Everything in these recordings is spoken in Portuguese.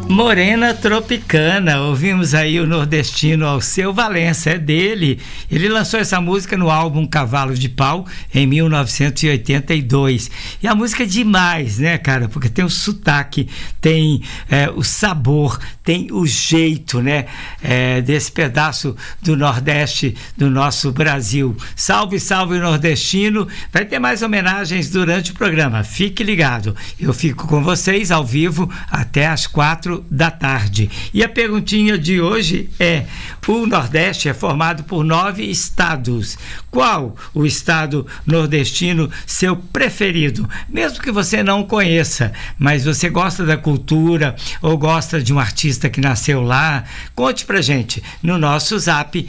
Morena Tropicana, ouvimos aí o nordestino Alceu Valença, é dele. Ele lançou essa música no álbum Cavalo de Pau em 1982. E a música é demais, né, cara? Porque tem o sotaque, tem o sabor, tem o jeito, né, desse pedaço do Nordeste do nosso Brasil. Salve, salve nordestino. Vai ter mais homenagens durante o programa. Fique ligado. Eu fico com vocês ao vivo até às 4 da tarde. E a perguntinha de hoje é: o Nordeste é formado por 9 estados. Qual o estado nordestino seu preferido? Mesmo que você não conheça, mas você gosta da cultura ou gosta de um artista que nasceu lá, conte pra gente no nosso zap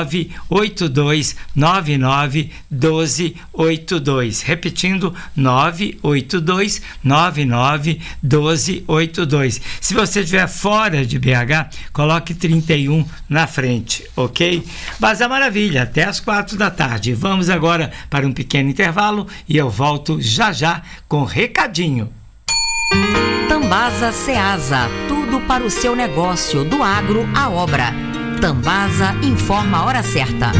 982991282. Repetindo, 982991282. Se você estiver fora de BH, coloque 31 na frente, ok? Bazar Maravilha, até às 4 da tarde. Vamos agora para um pequeno intervalo e eu volto já já com recadinho. Tambasa Ceasa, tudo para o seu negócio, do agro à obra. Tambasa informa a hora certa.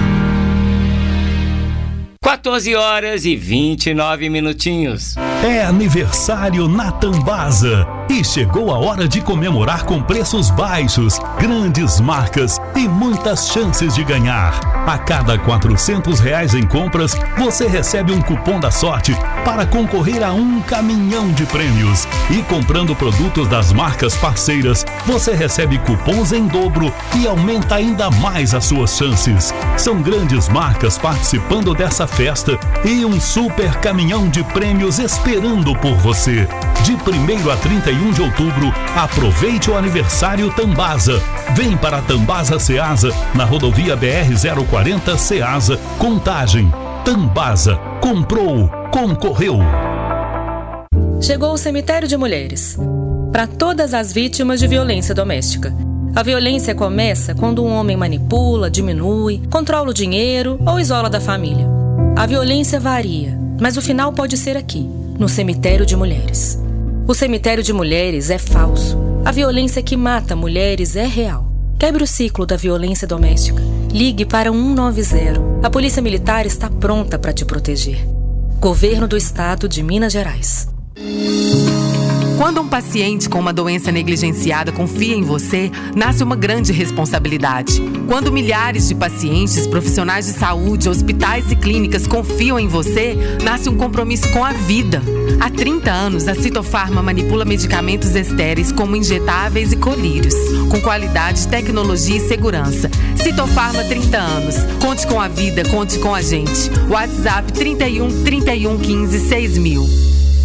14h29. É aniversário na Tambasa e chegou a hora de comemorar com preços baixos, grandes marcas e muitas chances de ganhar. A cada R$400 em compras, você recebe um cupom da sorte para concorrer a um caminhão de prêmios. E comprando produtos das marcas parceiras, você recebe cupons em dobro e aumenta ainda mais as suas chances. São grandes marcas participando dessa festa e um super caminhão de prêmios esperando por você. De 1º a 31 de outubro, aproveite o aniversário Tambasa. Vem para a Tambasa Ceasa, na rodovia BR-040 Ceasa, Contagem. Tambasa, comprou, concorreu. Chegou o Cemitério de Mulheres. Para todas as vítimas de violência doméstica. A violência começa quando um homem manipula, diminui, controla o dinheiro ou isola da família. A violência varia, mas o final pode ser aqui, no Cemitério de Mulheres. O Cemitério de Mulheres é falso. A violência que mata mulheres é real. Quebre o ciclo da violência doméstica. Ligue para 190. A Polícia Militar está pronta para te proteger. Governo do Estado de Minas Gerais. Quando um paciente com uma doença negligenciada confia em você, nasce uma grande responsabilidade. Quando milhares de pacientes, profissionais de saúde, hospitais e clínicas confiam em você, nasce um compromisso com a vida. Há 30 anos, a Citofarma manipula medicamentos estéreis como injetáveis e colírios, com qualidade, tecnologia e segurança. Citofarma, 30 anos. Conte com a vida, conte com a gente. WhatsApp 31 31 15 6000.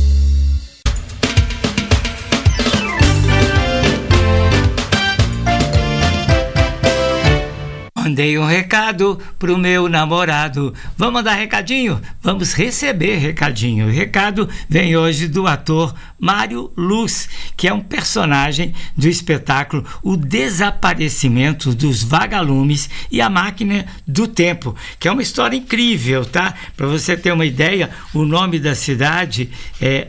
Mandei um recado pro meu namorado. Vamos mandar recadinho? Vamos receber recadinho. O recado vem hoje do ator Mário Luz, que é um personagem do espetáculo O Desaparecimento dos Vagalumes e a Máquina do Tempo, que é uma história incrível, tá? Para você ter uma ideia, o nome da cidade é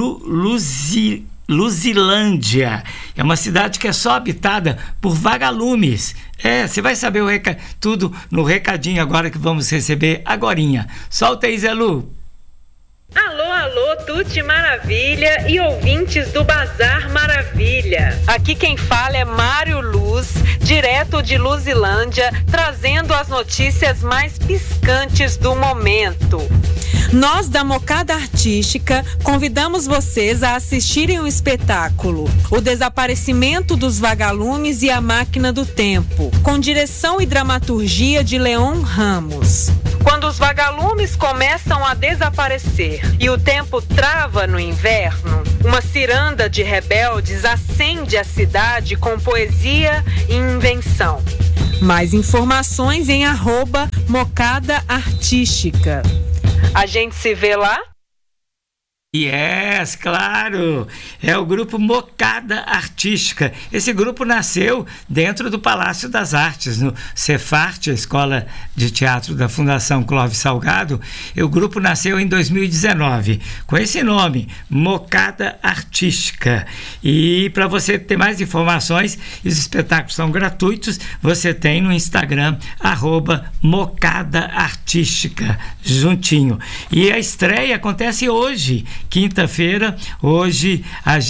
Luzilândia. É uma cidade que é só habitada por vagalumes. Você vai saber tudo no recadinho agora que vamos receber agorinha. Solta aí, Zé Lu. Alô, alô, Tuti Maravilha e ouvintes do Bazar Maravilha. Aqui quem fala é Mário Luz, direto de Luzilândia, trazendo as notícias mais piscantes do momento. Nós da Mocada Artística convidamos vocês a assistirem o espetáculo O Desaparecimento dos Vagalumes e a Máquina do Tempo, com direção e dramaturgia de Leon Ramos. Quando os vagalumes começam a desaparecer e o tempo trava no inverno, uma ciranda de rebeldes acende a cidade com poesia e invenção. Mais informações em @Mocada Artística. A gente se vê lá? Yes, claro! É o grupo Mocada Artística. Esse grupo nasceu dentro do Palácio das Artes, no Cefarte, a Escola de Teatro da Fundação Clóvis Salgado. E o grupo nasceu em 2019, com esse nome, Mocada Artística. E para você ter mais informações, os espetáculos são gratuitos, você tem no Instagram, @Mocada Artística, juntinho. E a estreia acontece hoje, quinta-feira, hoje às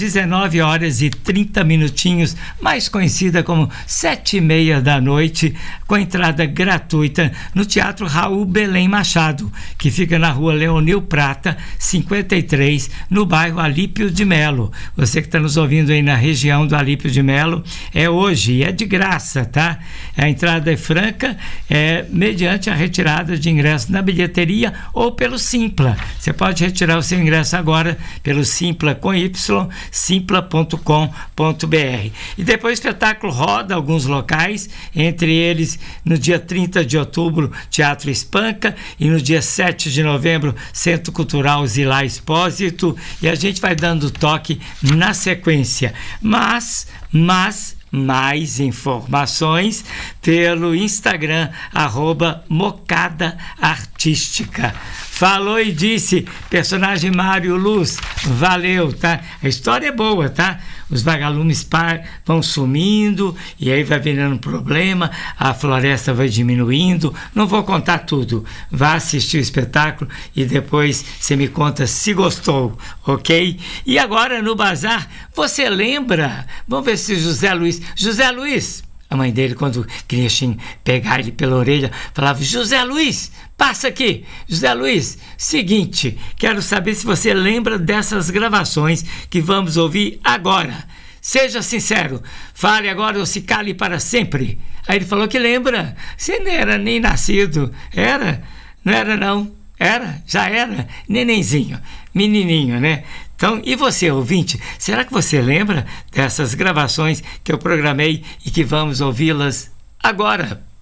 19h30, mais conhecida como 7h30 da noite, com entrada gratuita no Teatro Raul Belém Machado, que fica na rua Leonil Prata, 53, no bairro Alípio de Melo. Você que está nos ouvindo aí na região do Alípio de Melo, é hoje e é de graça, tá? A entrada é franca, mediante a retirada de ingresso na bilheteria ou pelo Simpla. Você pode retirar o seu ingresso agora pelo Simpla com Y, simpla.com.br. E depois o espetáculo roda alguns locais, entre eles no dia 30 de outubro, Teatro Espanca, e no dia 7 de novembro, Centro Cultural Zilá Expósito, e a gente vai dando toque na sequência. Mas mais informações pelo Instagram, @Mocada Artística. Falou e disse, personagem Mário Luz, valeu, tá? A história é boa, tá? Os vagalumes vão sumindo e aí vai virando problema, a floresta vai diminuindo. Não vou contar tudo. Vá assistir o espetáculo e depois você me conta se gostou, ok? E agora no bazar, você lembra? Vamos ver se José Luiz, a mãe dele, quando queria pegar ele pela orelha, falava: José Luiz, passa aqui. José Luiz, seguinte, quero saber se você lembra dessas gravações que vamos ouvir agora. Seja sincero, fale agora ou se cale para sempre. Aí ele falou que lembra. Você não era nem nascido. Era? Não era não. Era? Já era? Nenenzinho, menininho, né? Então, e você, ouvinte, será que você lembra dessas gravações que eu programei e que vamos ouvi-las agora?